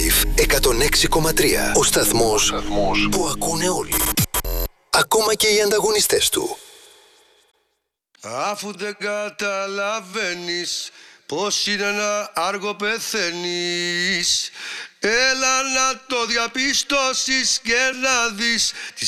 Live 106,3. Ο σταθμός που ακούνε όλοι. Ακόμα και οι ανταγωνιστές του. Αφού δεν καταλαβαίνεις πως είναι να άργο πεθαίνεις, έλα να το διαπιστώσεις και να δεις